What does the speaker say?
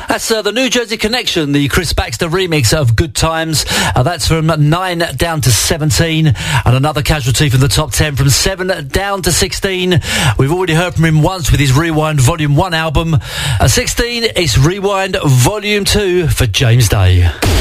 That's the New Jersey Connection, the Chris Baxter remix of Good Times. That's from 9 down to 17. And another casualty from the top 10 from 7 down to 16. We've already heard from him once with his Rewind Volume 1 album. At 16, it's Rewind Volume 2 for James Day.